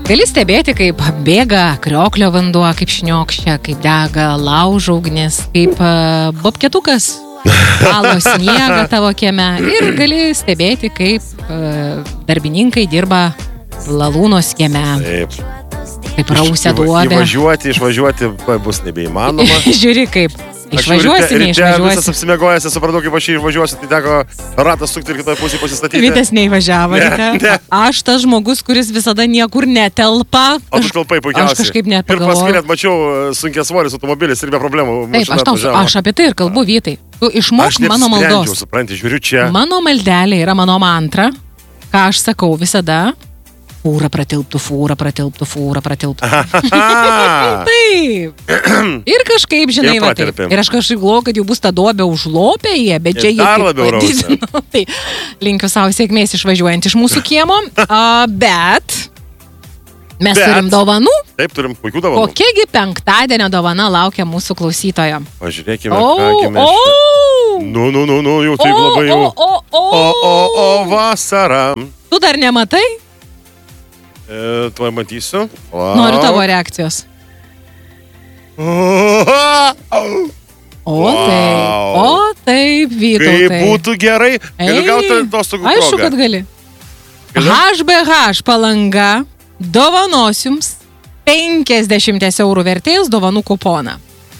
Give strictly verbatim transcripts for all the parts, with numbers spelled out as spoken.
Gali stebėti, kaip bėga krioklio vanduo, kaip šniokščia, kaip dega laužo ugnis, kaip uh, bobketukas valo sniegą tavo kieme. Ir gali stebėti, kaip uh, darbininkai dirba lalūnos kieme. Taip. Kaip rausia duobė. Įvažiuoti, išvažiuoti bus nebeįmanoma. Žiūri kaip. Išvažiuosi, neišvažiuosi. Visas apsimegojęs, supratau, kaip aš išvažiuosiu, tai teko ratas sukti ir kitoj pusėje pasistatyti. Vytas neįvažiavo. Ne, ne. Aš tas žmogus, kuris visada niekur netelpa. Aš kalpai puikiausiai. Aš kažkaip nepagalvoju. Ir paskui net mačiau sunkias svoris automobilis ir be problemų. Taip, aš, tau, aš apie tai ir kalbu, Vytai. Tu išmok mano maldos. Aš supranti, žiūriu čia. Mano maldelė yra mano mantra, ką aš sakau visada. Fūra pratilptų, fūra pratilptų, fūra pratilptų. Taip. Ir kažkaip, žinai, va, taip. Ir aš kažkaip galvoju, kad jau bus ta duobė užlopę jie, bet čia jie padidino. Tai linkiu savo sėkmės išvažiuojant iš mūsų kiemo. Uh, bet mes bet. turim dovanų. Taip, turim puikių dovanų. Kokiagi penktadienio dovana laukia mūsų klausytojo? Pažiūrėkime, oh, kągi mes oh. čia. Nu, nu, nu, nu, jau taip oh, labai jau. O, o, o, o, o, o, vasara. Tu dar nematai? E, tuoj matysiu. Wow. Noriu tavo reakcijos. O wow. taip, o taip, Vytautai. Kaip būtų gerai. Galiu gauti atostogų progą. Aišku, kad gali. Galiu? H B H Palanga dovanos jums penkiasdešimt eurų vertės dovanų kuponą.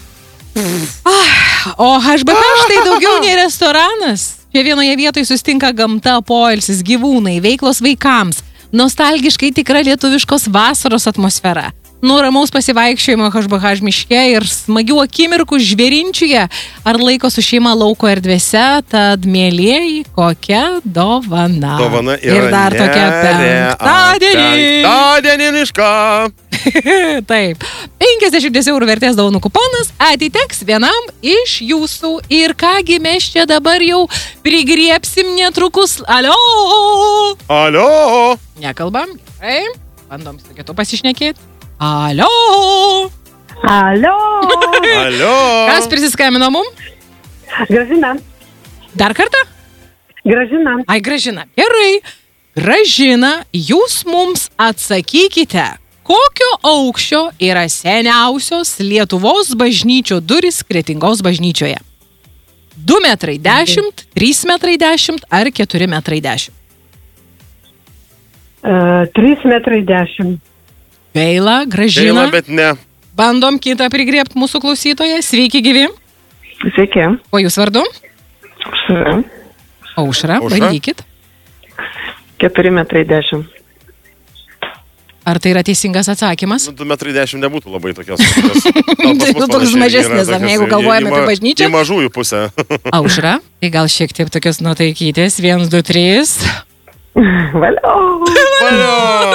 O H B H tai daugiau nei restoranas. Čia vienoje vietoje sustinka gamta, poilsis, gyvūnai, veiklos vaikams. Nostalgiškai tikra lietuviškos vasaros atmosfera. Nuo ramaus pasivaikščiojimo H B H miške ir smagių akimirkų žvėrinčiuje ar laiko su šeima lauko erdvėse, tad mielieji, kokia dovana. Dovana yra ir dar tokia penktadienį. Penktadieniška. Taip. penkiasdešimt eurų vertės dovanų kuponas atiteks vienam iš jūsų. Ir kągi mes čia dabar jau prigriepsim netrukus. Alio! Alio! Nekalbam. Gerai. Bandom su kitu pasišnekėti. Alio! Alio! Alio! Kas prisiskambino mum? Gražina. Dar kartą? Gražina. Ai, Gražina. Gerai. Gražina, jūs mums atsakykite, kokio aukščio yra seniausios Lietuvos bažnyčio durys Kretingos bažnyčioje? du metrai dešimt, trys metrai dešimt ar keturi metrai dešimt? Uh, trys metrai dešimt. Gaila, Gražina. Gaila, bet ne. Bandom kitą prigriebti mūsų klausytoje. Sveiki, gyvi. Sveiki. O jūs vardu? Aušra. Aušra, bandykit. keturi metrai dešimt. Ar tai yra teisingas atsakymas? du metrai dešimt nebūtų labai tokios. Tai toks mažesnis, ar ne, jeigu galvojame apie bažnyčią? Į mažųjų pusę. Aušra, tai gal šiek tiek tokios nuotaikytės. Vienas, du, trys. Valio. Valio.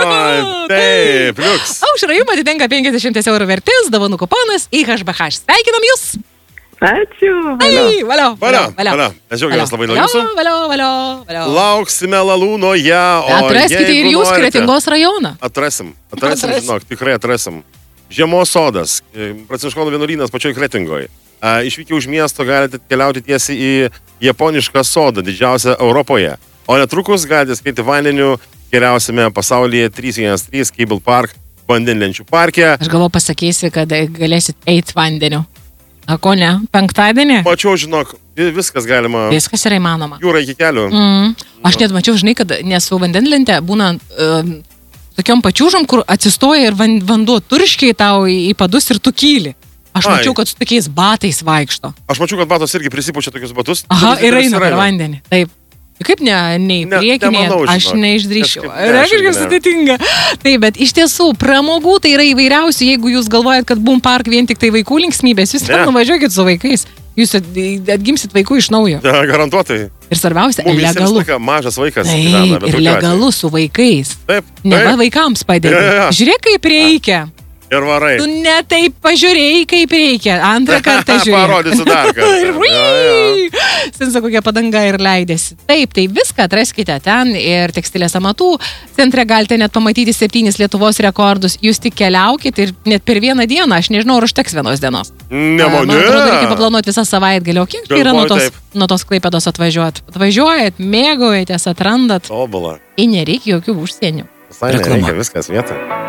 Taip, liuks. Aušra, jums atitenka penkiasdešimt eurų vertės, dovanų kuponas į H B H. Sveikinam jūs. Ačiū. Valio. Ai, valio. Valio, valio. Mes džiaugiamės labai nuo jūsų. Valio, valio, valio. Lauksime Lalūnoje. Atraskite ir jūs Kretingos rajoną. Atrasim, atrasim, žinok, tikrai atrasim. Žiemos sodas, Pranciškonų vienuolynas pačioj Kretingoje. Išvykę už miesto galite keliauti tiesiai į japonišką sodą, didžiausią Europoje. O netrukus galite skaiti vandeniu geriausiame pasaulyje trys vienas trys Cable Park vandenlenčių parke. Aš galvoju pasakysi, kad galėsit eiti vandeniu. A, ko ne? Penktadienį? Mačiau, žinok, viskas galima. Viskas yra įmanoma. Jūra iki kelių. Mm. Aš net mačiau, žinai, kad nesu vandenlentė būna uh, tokiom pačiūžom, kur atsistoja ir vanduo turškiai tau į, į padus ir tu kyli. Aš Ai. mačiau, kad su tokiais batais vaikšto. Aš mačiau, kad batos irgi prisipučia tokius batus. Aha, ir eina per vandenį. Taip. Kaip ne, nei prieki, ne, ne, aš neišdrįščiau. Yra kažkas sudėtinga. Taip, bet iš tiesų, pramogų tai yra įvairiausių. Jeigu jūs galvojat, kad Boom Park vien tik tai vaikų linksmybės, jūs ten nuvažiuokit su vaikais. Jūs atgimsit vaikų iš naujo. Ja, garantuotai. Ir svarbiausia, Mum legalu. Mažas vaikas. Taip, gyvena, ir legalu su vaikais. Taip. Ne taip. vaikams padėti. Ja, ja, ja. Žiūrėk, kaip reikia. Ir varai. Tu ne taip pažiūrėjai, kaip reikia. Antrą kartą žiūrėjai. Parodysiu dar kartą. Ir ja, Sensa kokia padanga ir leidėsi. Taip, tai viską atraskite ten ir tekstilės amatų. Centre galite net pamatyti septynis Lietuvos rekordus. Jūs tik keliaukit ir net per vieną dieną, aš nežinau, ar užteks vienos dienos. Nemanau. Man atrodo, reikia paplanuoti visą savaitgalį. O kiek tai yra nuo tos, nuo tos Klaipėdos atvažiuot? Atvažiuojat, mėgaujatės, atrandat. Tobula. Ir nereikia jokių užsienių. Visai nereikia, viskas vietoj.